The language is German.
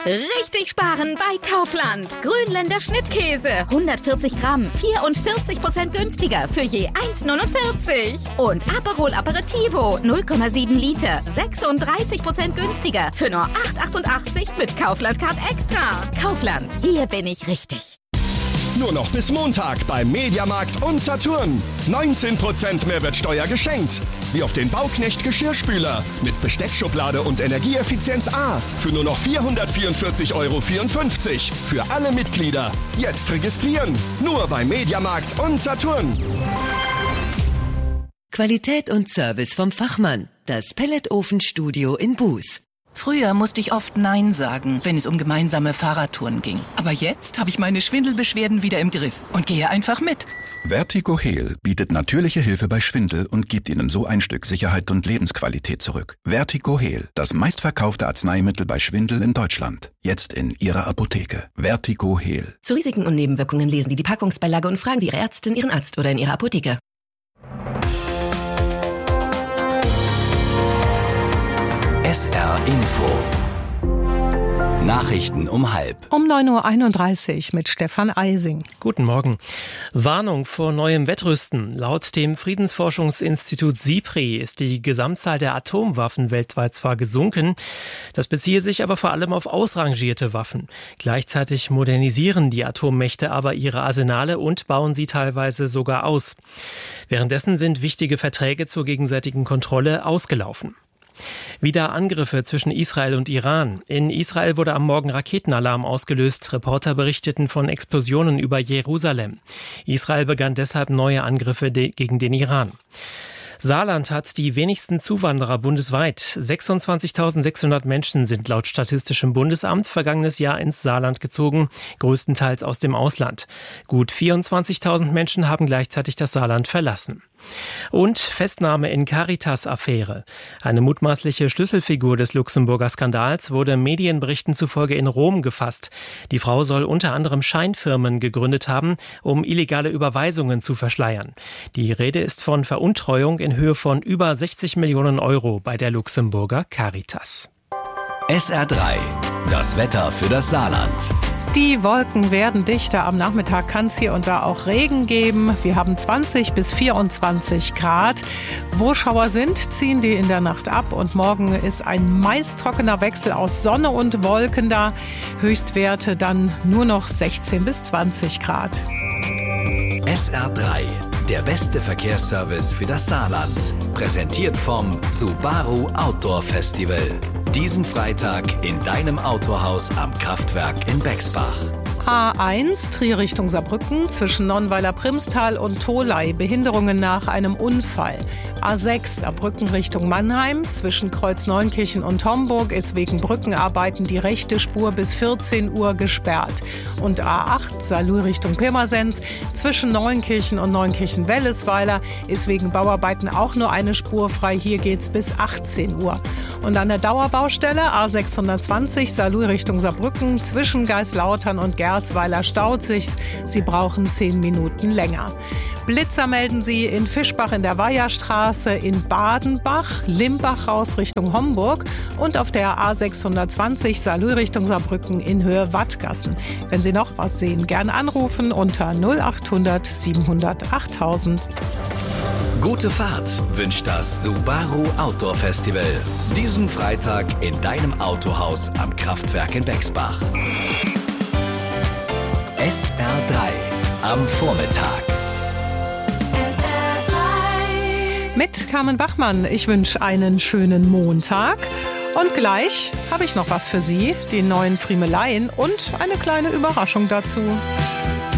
Richtig sparen bei Kaufland. Grünländer Schnittkäse. 140 Gramm, 44% günstiger für je 1,49. Und Aperol Aperitivo, 0,7 Liter, 36% günstiger für nur 8,88 mit Kaufland Card Extra. Kaufland, hier bin ich richtig. Nur noch bis Montag beim Mediamarkt und Saturn. 19% Mehrwertsteuer geschenkt. Wie auf den Bauknecht Geschirrspüler mit Besteckschublade und Energieeffizienz A für nur noch 444,54 € für alle Mitglieder. Jetzt registrieren. Nur beim Mediamarkt und Saturn. Qualität und Service vom Fachmann. Das Pelletofenstudio in Buß. Früher musste ich oft Nein sagen, wenn es um gemeinsame Fahrradtouren ging. Aber jetzt habe ich meine Schwindelbeschwerden wieder im Griff und gehe einfach mit. Vertigo-Heal bietet natürliche Hilfe bei Schwindel und gibt Ihnen so ein Stück Sicherheit und Lebensqualität zurück. Vertigo-Heal, das meistverkaufte Arzneimittel bei Schwindel in Deutschland. Jetzt in Ihrer Apotheke. Vertigo-Heal. Zu Risiken und Nebenwirkungen lesen Sie die Packungsbeilage und fragen Sie Ihre Ärztin, Ihren Arzt oder in Ihrer Apotheke. SR Info. Nachrichten um 12:30. Um 9:31 Uhr mit Stefan Eising. Guten Morgen. Warnung vor neuem Wettrüsten. Laut dem Friedensforschungsinstitut SIPRI ist die Gesamtzahl der Atomwaffen weltweit zwar gesunken, das beziehe sich aber vor allem auf ausrangierte Waffen. Gleichzeitig modernisieren die Atommächte aber ihre Arsenale und bauen sie teilweise sogar aus. Währenddessen sind wichtige Verträge zur gegenseitigen Kontrolle ausgelaufen. Wieder Angriffe zwischen Israel und Iran. In Israel wurde am Morgen Raketenalarm ausgelöst. Reporter berichteten von Explosionen über Jerusalem. Israel begann deshalb neue Angriffe gegen den Iran. Saarland hat die wenigsten Zuwanderer bundesweit. 26.600 Menschen sind laut Statistischem Bundesamt vergangenes Jahr ins Saarland gezogen, größtenteils aus dem Ausland. Gut 24.000 Menschen haben gleichzeitig das Saarland verlassen. Und Festnahme in Caritas-Affäre. Eine mutmaßliche Schlüsselfigur des Luxemburger Skandals wurde Medienberichten zufolge in Rom gefasst. Die Frau soll unter anderem Scheinfirmen gegründet haben, um illegale Überweisungen zu verschleiern. Die Rede ist von Veruntreuung in Höhe von über 60 Millionen € bei der Luxemburger Caritas. SR3. Das Wetter für das Saarland. Die Wolken werden dichter. Am Nachmittag kann es hier und da auch Regen geben. Wir haben 20 bis 24 Grad. Wo Schauer sind, ziehen die in der Nacht ab. Und morgen ist ein meist trockener Wechsel aus Sonne und Wolken da. Höchstwerte dann nur noch 16 bis 20 Grad. SR3. Der beste Verkehrsservice für das Saarland. Präsentiert vom Subaru Outdoor Festival. Diesen Freitag in deinem Autohaus am Kraftwerk in Bexbach. A1 Trier Richtung Saarbrücken zwischen Nonnweiler-Primstal und Tholey. Behinderungen nach einem Unfall. A6 Saarbrücken Richtung Mannheim zwischen Kreuz-Neunkirchen und Homburg ist wegen Brückenarbeiten die rechte Spur bis 14 Uhr gesperrt. Und A8 Saarlouis Richtung Pirmasens zwischen Neunkirchen und Neunkirchen-Wellesweiler ist wegen Bauarbeiten auch nur eine Spur frei. Hier geht's bis 18 Uhr. Und an der Dauerbaustelle A620 Saarlouis Richtung Saarbrücken zwischen Geislautern und Gersweiler staut sich's. Sie brauchen 10 Minuten länger. Blitzer melden sie in Fischbach in der Weiherstraße, in Badenbach, Limbach raus Richtung Homburg und auf der A620 Saarlouis Richtung Saarbrücken in Höhe Wattgassen. Wenn Sie noch was sehen, gern anrufen unter 0800 700 8000. Gute Fahrt wünscht das Subaru Outdoor Festival. Diesen Freitag in deinem Autohaus am Kraftwerk in Bexbach. SR3 am Vormittag. Mit Carmen Bachmann. Ich wünsche einen schönen Montag. Und gleich habe ich noch was für Sie, die neuen Friemeleien und eine kleine Überraschung dazu.